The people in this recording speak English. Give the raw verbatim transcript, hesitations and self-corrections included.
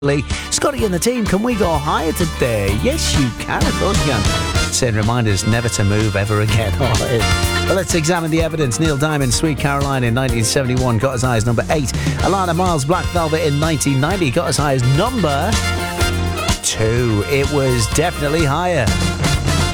Scotty and the team, can we go higher today? Yes, you can, of course you can. Send reminders never to move ever again. Oh, well, let's examine the evidence. Neil Diamond, Sweet Caroline in nineteen seventy-one got as high as number eight. Alana Miles, Black Velvet in nineteen ninety got as high as number two. It was definitely higher.